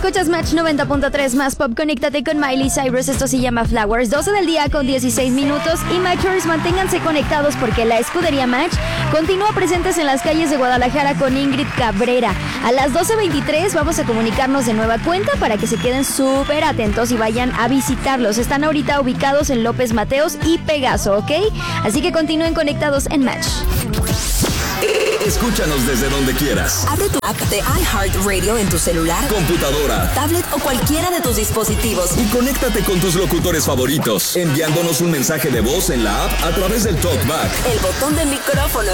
Escuchas Match 90.3 más pop. Conéctate con Miley Cyrus. Esto se llama Flowers. 12 del día con 16 minutos. Y Matchers, manténganse conectados porque la escudería Match continúa presentes en las calles de Guadalajara con Ingrid Cabrera. A las 12:23 vamos a comunicarnos de nueva cuenta para que se queden súper atentos y vayan a visitarlos. Están ahorita ubicados en López Mateos y Pegaso, ¿ok? Así que continúen conectados en Match. Escúchanos desde donde quieras. Abre tu app de iHeartRadio en tu celular, computadora, tablet o cualquiera de tus dispositivos. Y conéctate con tus locutores favoritos, enviándonos un mensaje de voz en la app a través del TalkBack. El botón de micrófono